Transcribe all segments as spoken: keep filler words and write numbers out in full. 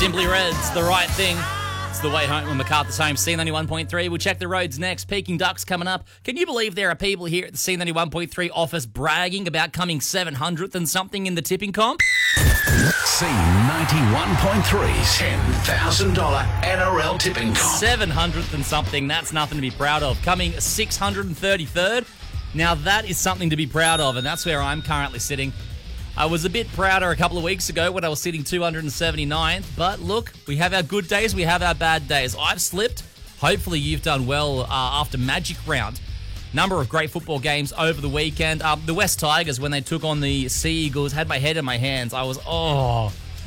Simply Red's The Right Thing. It's the way home when MacArthur's home. C ninety-one point three. We'll check the roads next. Peking Ducks coming up. Can you believe there are people here at the C ninety-one point three office bragging about coming seven hundredth and something in the tipping comp? C ninety-one point three's ten thousand dollars N R L tipping comp. seven hundredth and something. That's nothing to be proud of. Coming six hundred thirty-third. Now that is something to be proud of, and that's where I'm currently sitting. I was a bit prouder a couple of weeks ago when I was sitting two hundred seventy-ninth, but look, we have our good days, we have our bad days. I've slipped. Hopefully you've done well uh, after Magic Round. Number of great football games over the weekend. Um, the West Tigers, when they took on the Sea Eagles, had my head in my hands. I was, oh,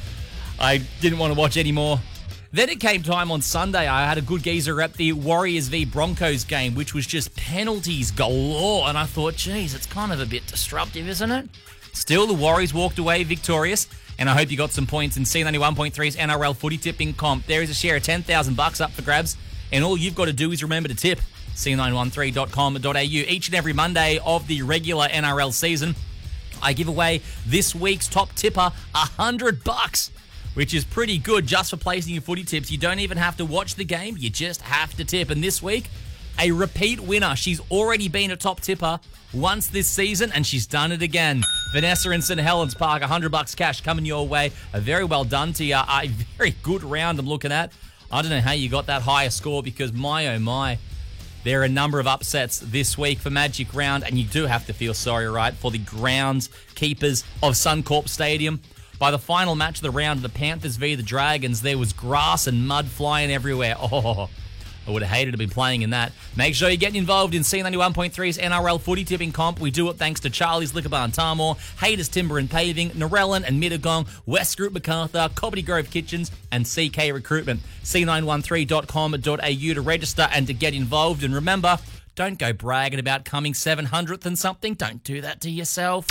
I didn't want to watch anymore. Then it came time on Sunday. I had a good geezer at the Warriors v Broncos game, which was just penalties galore. And I thought, geez, it's kind of a bit disruptive, isn't it? Still, the Warriors walked away victorious, and I hope you got some points in C ninety-one point three's N R L footy tipping comp. There is a share of ten thousand bucks up for grabs, and all you've got to do is remember to tip c nine one three dot com dot a u. Each and every Monday of the regular N R L season, I give away this week's top tipper one hundred bucks, which is pretty good just for placing your footy tips. You don't even have to watch the game, you just have to tip. And this week, a repeat winner. She's already been a top tipper once this season, and she's done it again. Vanessa in St Helens Park, one hundred bucks cash coming your way. A very well done to you. A very good round I'm looking at. I don't know how you got that higher score because my oh my, there are a number of upsets this week for Magic Round, and you do have to feel sorry, right, for the grounds keepers of Suncorp Stadium. By the final match of the round, the Panthers v the Dragons, there was grass and mud flying everywhere. Oh, I would have hated to be playing in that. Make sure you're getting involved in C ninety-one point three's N R L footy tipping comp. We do it thanks to Charlie's Liquor Bar and Tarmore, Hayter's Timber and Paving, Narellan and Mittagong, West Group MacArthur, Cobbity Grove Kitchens, and C K Recruitment. c nine one three dot com dot a u to register and to get involved. And remember, don't go bragging about coming seven hundredth and something. Don't do that to yourself.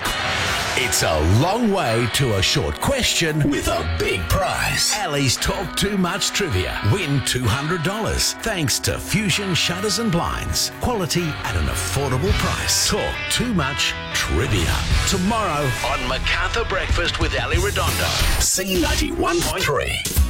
It's a long way to a short question with a big prize. Ali's Talk Too Much Trivia. Win two hundred dollars. Thanks to Fusion Shutters and Blinds. Quality at an affordable price. Talk Too Much Trivia. Tomorrow on MacArthur Breakfast with Ali Redondo. C ninety-one point three.